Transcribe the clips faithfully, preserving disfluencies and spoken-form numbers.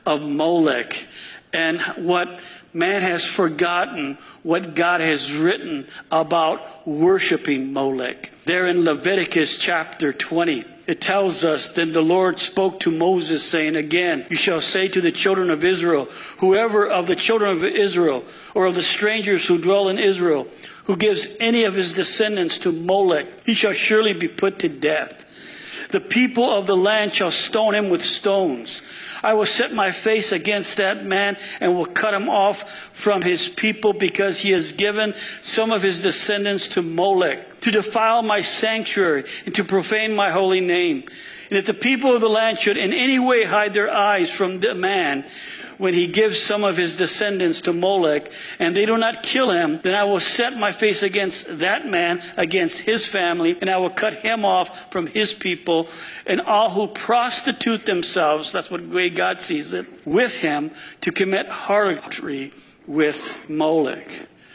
of Molech and what man has forgotten, what God has written about worshiping Molech. There in Leviticus chapter twenty, it tells us, then the Lord spoke to Moses, saying, again, you shall say to the children of Israel, whoever of the children of Israel, or of the strangers who dwell in Israel, who gives any of his descendants to Molech, he shall surely be put to death. The people of the land shall stone him with stones. I will set my face against that man and will cut him off from his people, because he has given some of his descendants to Molech, to defile my sanctuary and to profane my holy name. And if the people of the land should in any way hide their eyes from the man, when he gives some of his descendants to Molech, and they do not kill him, then I will set my face against that man, against his family, and I will cut him off from his people, and all who prostitute themselves, that's what way God sees it, with him, to commit harlotry with Molech.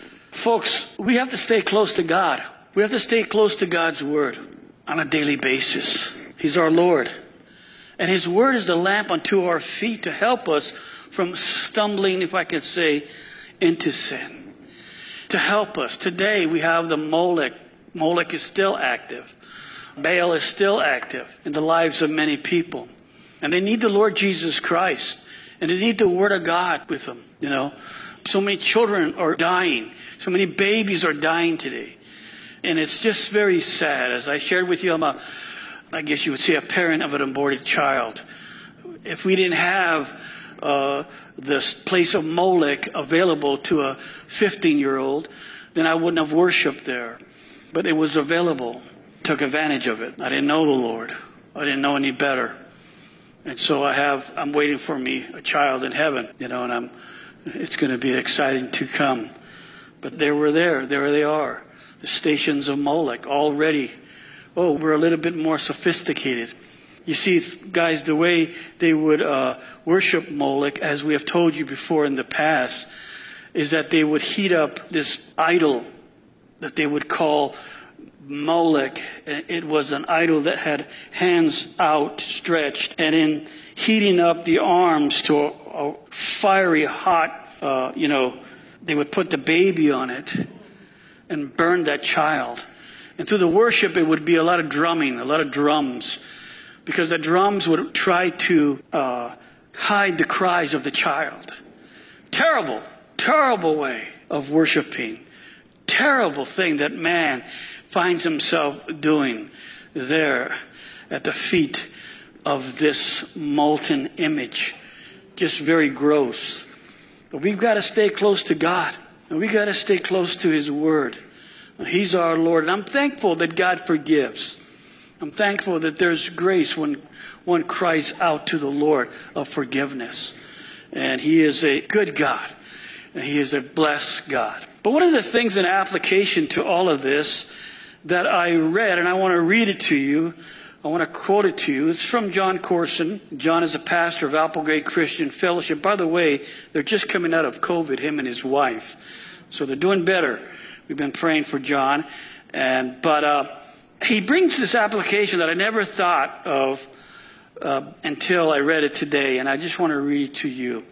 Folks, we have to stay close to God. We have to stay close to God's word on a daily basis. He's our Lord. And his word is the lamp unto our feet to help us from stumbling, if I could say, into sin. To help us. Today we have the Molech. Molech is still active. Baal is still active in the lives of many people. And they need the Lord Jesus Christ. And they need the Word of God with them. You know, so many children are dying. So many babies are dying today. And it's just very sad. As I shared with you, I'm a, I guess you would say, a parent of an aborted child. If we didn't have Uh, this place of Molech available to a fifteen-year-old, then I wouldn't have worshiped there. But it was available. Took advantage of it. I didn't know the Lord. I didn't know any better. And so I have, I'm waiting for me a child in heaven, you know, and I'm, it's going to be exciting to come. But they were there. There they are. The stations of Molech already. Oh, we're a little bit more sophisticated. You see, guys, the way they would uh, worship Molech, as we have told you before in the past, is that they would heat up this idol that they would call Molech. It was an idol that had hands outstretched. And in heating up the arms to a, a fiery hot, uh, you know, they would put the baby on it and burn that child. And through the worship, it would be a lot of drumming, a lot of drums. Because the drums would try to uh, hide the cries of the child. Terrible, terrible way of worshiping. Terrible thing that man finds himself doing there at the feet of this molten image. Just very gross. But we've got to stay close to God. And we've got to stay close to his word. He's our Lord. And I'm thankful that God forgives. I'm thankful that there's grace when one cries out to the Lord of forgiveness. And he is a good God. And he is a blessed God. But one of the things in application to all of this that I read, and I want to read it to you, I want to quote it to you. It's from John Corson. John is a pastor of Applegate Christian Fellowship. By the way, they're just coming out of COVID, him and his wife. So they're doing better. We've been praying for John. And But... uh he brings this application that I never thought of uh, until I read it today, and I just want to read it to you.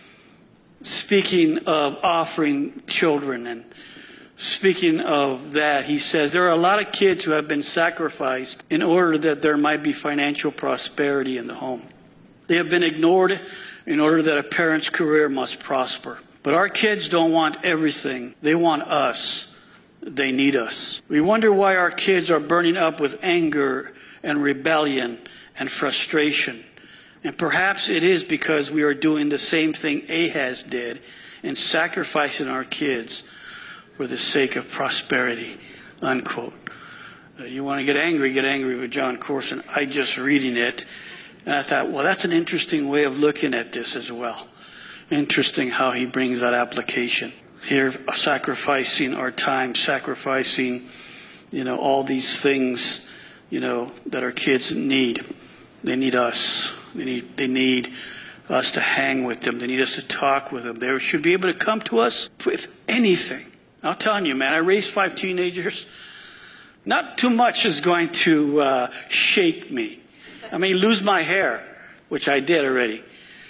Speaking of offering children and speaking of that, he says, there are a lot of kids who have been sacrificed in order that there might be financial prosperity in the home. They have been ignored in order that a parent's career must prosper. But our kids don't want everything. They want us. They need us. We wonder why our kids are burning up with anger and rebellion and frustration. And perhaps it is because we are doing the same thing Ahaz did in sacrificing our kids for the sake of prosperity, unquote. Uh, you want to get angry, get angry with John Corson. I just reading it, and I thought, well, that's an interesting way of looking at this as well. Interesting how he brings that application. Here, sacrificing our time, sacrificing, you know, all these things, you know, that our kids need. They need us. They need, they need us to hang with them. They need us to talk with them. They should be able to come to us with anything. I'm telling you, man, I raised five teenagers. Not too much is going to uh, shake me. I may lose my hair, which I did already.